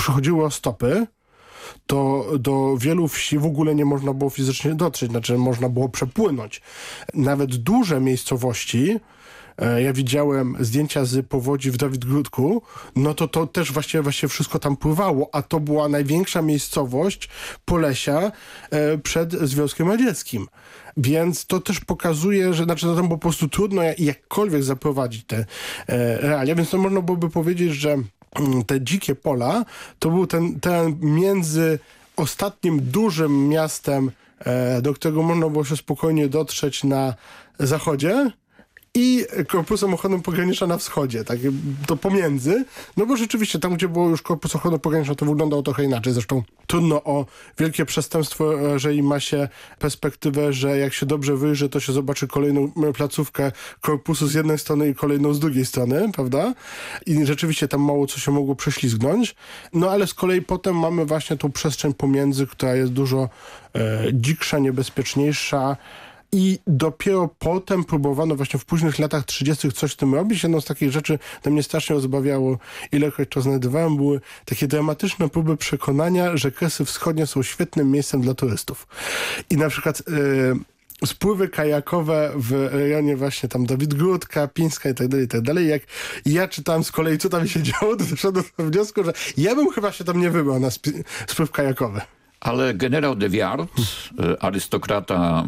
przychodziły ostopy, to do wielu wsi w ogóle nie można było fizycznie dotrzeć, znaczy można było przepłynąć. Nawet duże miejscowości, ja widziałem zdjęcia z powodzi w Dawidgródku, no to też właściwie wszystko tam pływało, a to była największa miejscowość Polesia przed Związkiem Radzieckim. Więc to też pokazuje, że tam było po prostu trudno jakkolwiek zaprowadzić te realia, więc to można byłoby powiedzieć, że te dzikie pola to był ten teren między ostatnim dużym miastem, do którego można było się spokojnie dotrzeć na zachodzie, i Korpusem Ochrony Pogranicza na wschodzie, tak to pomiędzy, no bo rzeczywiście tam, gdzie było już Korpus Ochrony Pogranicza, to wyglądało trochę inaczej. Zresztą trudno o wielkie przestępstwo, jeżeli ma się perspektywę, że jak się dobrze wyjrzy, to się zobaczy kolejną placówkę korpusu z jednej strony i kolejną z drugiej strony, prawda? I rzeczywiście tam mało co się mogło prześlizgnąć. No ale z kolei potem mamy właśnie tą przestrzeń pomiędzy, która jest dużo dziksza, niebezpieczniejsza. I dopiero potem próbowano właśnie w późnych latach 30. coś z tym robić. Jedną z takich rzeczy, to mnie strasznie rozbawiało, ilekroć to znajdowałem, były takie dramatyczne próby przekonania, że Kresy Wschodnie są świetnym miejscem dla turystów. I na przykład spływy kajakowe w rejonie właśnie tam Dawidgródka, Pińska i tak dalej. Jak ja czytałem z kolei, co tam się działo, to doszedłem do wniosku, że ja bym chyba się tam nie wybrał na spływ kajakowy. Ale generał de Wiart, arystokrata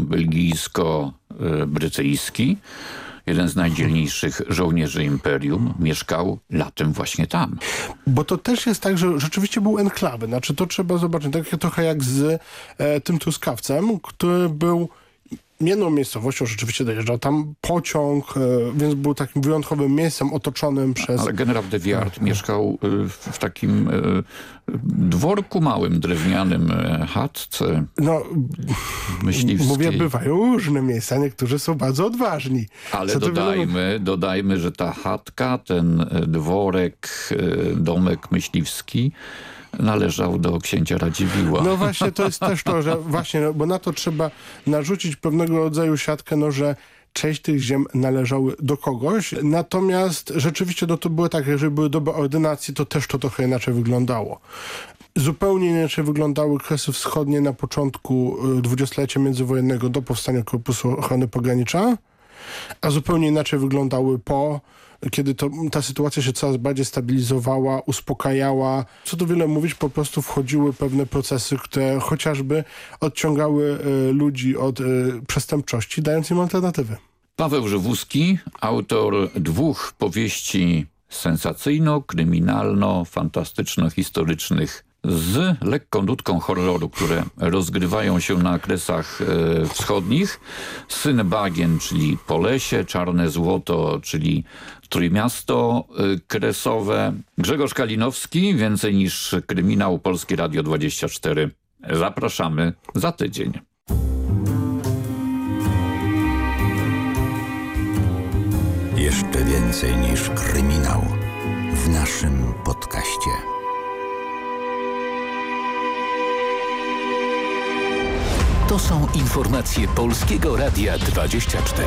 belgijsko-brytyjski, jeden z najdzielniejszych żołnierzy imperium, mieszkał latem właśnie tam. Bo to też jest tak, że rzeczywiście był enklawy. Znaczy to trzeba zobaczyć, tak trochę jak z tym Truskawcem, który był jedną miejscowością, rzeczywiście dojeżdżał tam pociąg, więc był takim wyjątkowym miejscem otoczonym przez... Ale generał de Wiart mieszkał w takim dworku małym, drewnianym, chatce myśliwskiej. Mówię, bywają różne miejsca, niektórzy są bardzo odważni. Ale dodajmy, że ta chatka, ten dworek, domek myśliwski należał do księcia Radziwiłła. No właśnie, to jest też to, że właśnie, bo na to trzeba narzucić pewnego rodzaju siatkę, że część tych ziem należały do kogoś. Natomiast rzeczywiście to było tak, jeżeli były doby ordynacji, to też to trochę inaczej wyglądało. Zupełnie inaczej wyglądały Kresy Wschodnie na początku dwudziestolecia międzywojennego do powstania Korpusu Ochrony Pogranicza, a zupełnie inaczej wyglądały kiedy ta sytuacja się coraz bardziej stabilizowała, uspokajała. Co tu wiele mówić, po prostu wchodziły pewne procesy, które chociażby odciągały ludzi od przestępczości, dając im alternatywy. Paweł Żywuski, autor 2 powieści sensacyjno-kryminalno-fantastyczno-historycznych z lekką nutką horroru, które rozgrywają się na Kresach Wschodnich. Syn Bagien, czyli Polesie, Czarne Złoto, czyli Trójmiasto Kresowe. Grzegorz Kalinowski, Więcej niż kryminał, Polskie Radio 24. Zapraszamy za tydzień. Jeszcze więcej niż kryminał w naszym podcaście. To są informacje Polskiego Radia 24.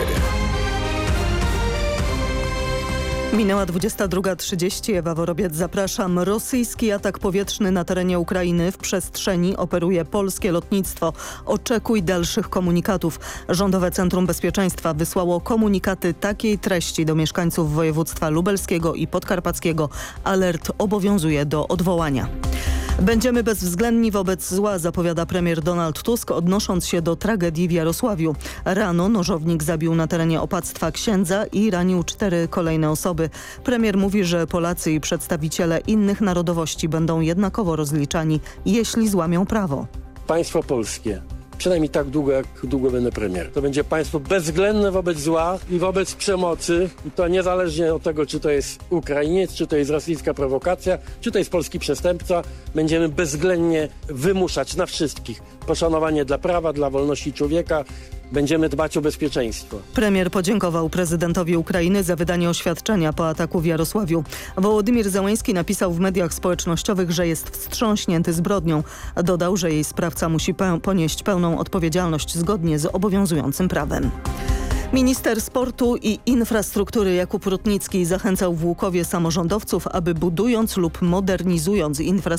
Minęła 22:30. Ewa Worobiec, zapraszam. Rosyjski atak powietrzny na terenie Ukrainy. W przestrzeni operuje polskie lotnictwo. Oczekuj dalszych komunikatów. Rządowe Centrum Bezpieczeństwa wysłało komunikaty takiej treści do mieszkańców województwa lubelskiego i podkarpackiego. Alert obowiązuje do odwołania. Będziemy bezwzględni wobec zła, zapowiada premier Donald Tusk, odnosząc się do tragedii w Jarosławiu. Rano nożownik zabił na terenie opactwa księdza i ranił 4 kolejne osoby. Premier mówi, że Polacy i przedstawiciele innych narodowości będą jednakowo rozliczani, jeśli złamią prawo. Państwo polskie, przynajmniej tak długo, jak długo będę premier, to będzie państwo bezwzględne wobec zła i wobec przemocy. I to niezależnie od tego, czy to jest Ukrainiec, czy to jest rosyjska prowokacja, czy to jest polski przestępca. Będziemy bezwzględnie wymuszać na wszystkich poszanowanie dla prawa, dla wolności człowieka. Będziemy dbać o bezpieczeństwo. Premier podziękował prezydentowi Ukrainy za wydanie oświadczenia po ataku w Jarosławiu. Wołodymir Zełenski napisał w mediach społecznościowych, że jest wstrząśnięty zbrodnią. Dodał, że jej sprawca musi ponieść pełną odpowiedzialność zgodnie z obowiązującym prawem. Minister sportu i infrastruktury Jakub Rutnicki zachęcał w Łukowie samorządowców, aby budując lub modernizując infrastrukturę